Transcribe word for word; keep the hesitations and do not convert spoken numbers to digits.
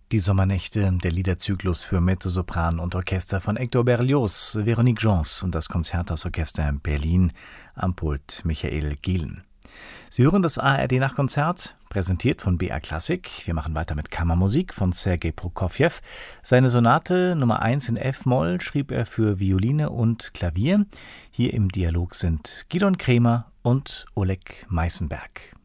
Die Sommernächte, der Liederzyklus für Mezzosopran und Orchester von Hector Berlioz, Véronique Gens und das Konzerthausorchester Berlin, am Pult Michael Gehlen. Sie hören das A R D-Nachtkonzert, präsentiert von B R Klassik. Wir machen weiter mit Kammermusik von Sergei Prokofjew. Seine Sonate Nummer eins in F-Moll schrieb er für Violine und Klavier. Hier im Dialog sind Gidon Kremer und Oleg Meißenberg.